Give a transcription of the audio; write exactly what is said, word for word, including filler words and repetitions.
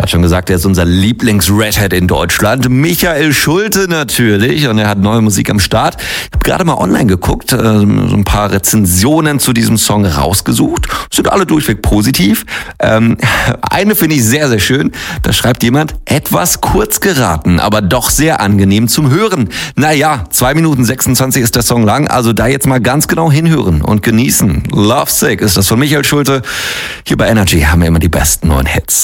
gerade schon gesagt, er ist unser Lieblings-Redhead in Deutschland. Michael Schulte natürlich. Und er hat neue Musik am Start. Ich habe gerade mal online geguckt, so ein paar Rezensionen zu diesem Song rausgesucht. Sind alle durchweg positiv. Ähm, eine finde ich sehr, sehr schön. Da schreibt jemand, etwas kurz geraten, aber doch sehr angenehm zum Hören. Naja, zwei Minuten sechsundzwanzig ist der Song lang. Also da jetzt mal ganz genau hinhören und genießen. Lovesick ist das von Michael Schulte. Hier bei Energy haben wir immer die besten neuen Hits.